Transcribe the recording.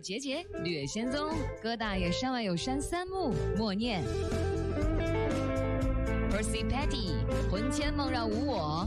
节节，略仙踪。哥大爷山外有山三木，默念。Percy Patty，魂牵梦绕无我。